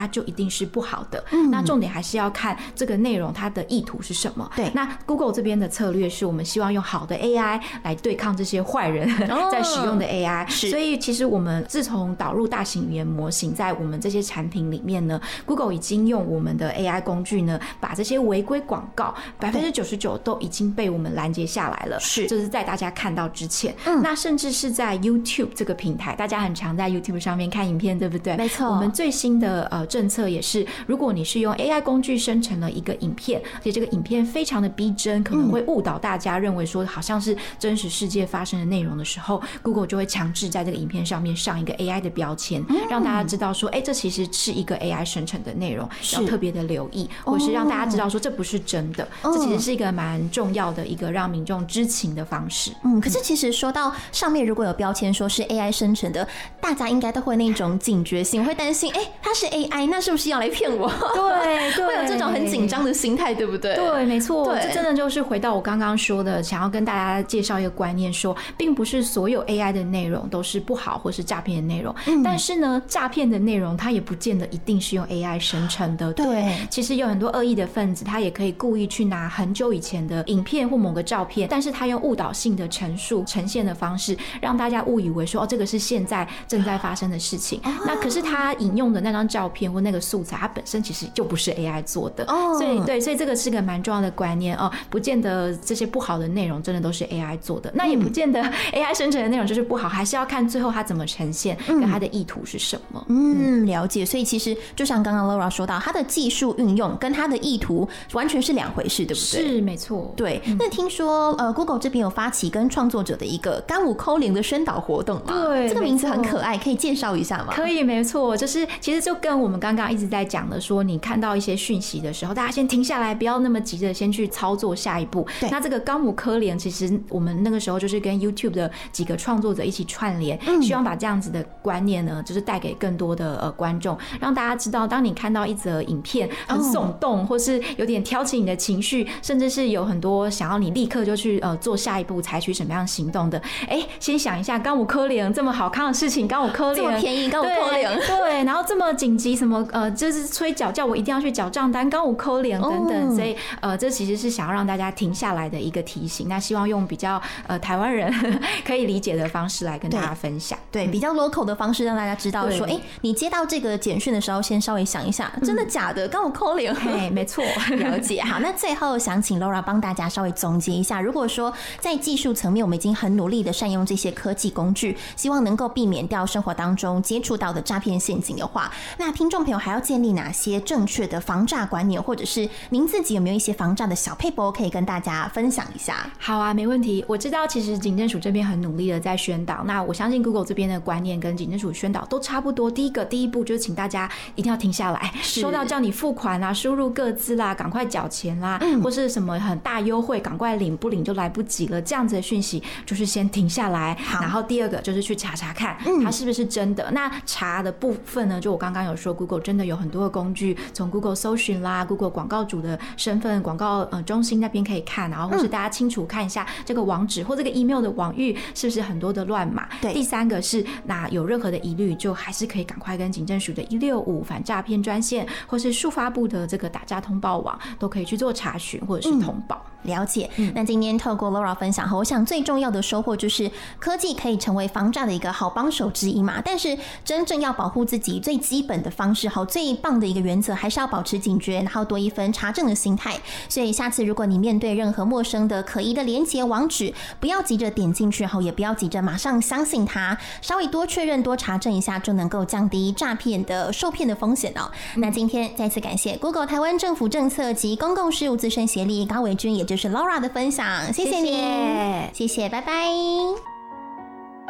它就一定是不好的。那重点还是要看这个内容它的意图是什么。 对， 那 Google 这边的策略是我们希望用好的 AI 来对抗这些坏人在使用的 AI。所以其实我们自从导入大型语言模型在我们这些产品里面呢 ，Google 已经用我们的 AI 工具呢，把这些违规广告99%都已经被我们拦截下来了。是，这是在大家看到之前。那甚至是在 YouTube 这个平台，大家很常在 YouTube 上面看影片，对不对？ 没错。 我们最新的政策也是，如果你是用 AI 工具生成了一个影片，而且这个影片非常的逼真，可能会误导大家认为说好像是真实世界发生的内容的时候 ，Google 就会强制在这个影片上面上一个 AI 的标签，让大家知道说，这其实是一个 AI 生成的内容，要特别的留意，或是让大家知道说这不是真的。这其实是一个蛮重要的一个让民众知情的方式。 可是其实说到上面如果有标签说是 AI 生成的，大家应该都会那种警觉性，会担心它是 AI， 那是不是要来骗我？ 对， 会有这种很紧张的心态，对不对？ 对，没错，这真的就是回到我刚刚说的，想要跟大家介绍一个观念说，并不是所有 AI 的内容都是不好或是诈骗的内容，但是呢，诈骗的内容它也不见得一定是用 AI 生成的。对，其实有很多恶意的分子，他也可以故意去拿很久以前的影片或某个照片，但是他用误导性的陈述呈现的方式，让大家误以为说这个是现在正在发生的事情。那可是他引用的那张照片或那个素材，它本身其实就不是 AI 做的。所以这个是个蛮重要的观念不见得这些不好的内容真的都是 AI 做的，那也不见得 AI 生成的内容就是不好，还是要看最后它怎么呈现，跟它的意图是什么。 了解。所以其实就像刚刚 Laura 说到，它的技术运用跟它的意图完全是两回事，对不对？ 是，没错。 对。那听说Google 这边有发起跟创作者的一个干五扣零的宣导活动嘛？ 对， 这个名字很可爱，可以介绍一下吗？ 可以，没错，就是其实就跟我们刚刚一直在讲的说，你看到一些讯息的时候，大家先停下来，不要那么急着先去操作下一步。那这个高姆科联，其实我们那个时候就是跟 YouTube 的几个创作者一起串联，希望把这样子的观念呢，就是带给更多的观众，让大家知道，当你看到一则影片很耸动，或是有点挑起你的情绪，甚至是有很多想要你立刻就去做下一步采取什么样行动的，先想一下高姆科联这么好看的事情，高姆科联这么便宜，高姆科联对，然后这么紧急什么就是催缴叫我一定要去缴账单，高姆科联等等，所以这其实是想要让大家停下来的一个提醒。那希望用比较台湾人可以理解的方式来跟大家分享， 对，比较 local 的方式让大家知道说，你接到这个简讯的时候，先稍微想一下，真的假的？高姆科联， 没错， 了解。好，那最后想请 Laura 帮大家稍微总结一下，如果说在技术层面，我们已经很努力的善用这些科技工具，希望能够避免掉生活当中接触到的诈骗陷阱的话，那听众朋友还要建立哪些正确的防诈观念，或者是您自己有没有一些防诈的小撇步可以跟大家分享一下？ 好啊，没问题。我知道其实警政署这边很努力的在宣导，那我相信 Google 这边的观念跟警政署宣导都差不多。第一步就是请大家一定要停下来，收到叫你付款啊、输入个资啦、赶快缴钱啦，或是什么很大优惠赶快领，不领就来不及了，这样子的讯息就是先停下来。然后第二个就是去查查看它是不是真的。那查的部分呢，就我刚刚有说 Google 真的有很多的工具，从 Google 搜寻啦、Google 广告主的身份、广告中心那边可以看，然后或是大家清楚看一下这个网址或这个 email 的网域是不是很多的乱码。第三个是那有任何的疑虑，就还是可以赶快跟警政署的165反诈骗专线，或是数发部的这个打诈通报网都可以去做查询或者是通报。 了解。那今天透过 Laura 分享后，我想最重要的收获就是科技可以成为防诈的一个好帮手之一嘛，但是真正要保护自己最基本的方式，最棒的一个原则还是要保持警觉，然后多一分查证的心态。所以下次如果你面对任何陌生的可疑的连结网址，不要急着点进去，也不要急着马上相信它，稍微多确认多查证一下，就能够降低诈骗的受骗的风险哦。那今天再次感谢 Google 台湾政府政策及公共事务资深协力高维君，也就是 Laura 的分享，谢谢你，谢谢，拜拜。